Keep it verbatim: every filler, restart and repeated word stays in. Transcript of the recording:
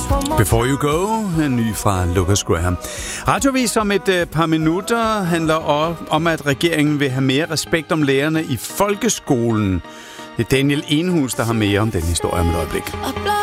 Before You Go, en ny fra Lucas Graham. Radiovis om et uh, par minutter handler om, at regeringen vil have mere respekt om lærerne i folkeskolen. Det er Daniel Enhus, der har mere om den historie om et øjeblik.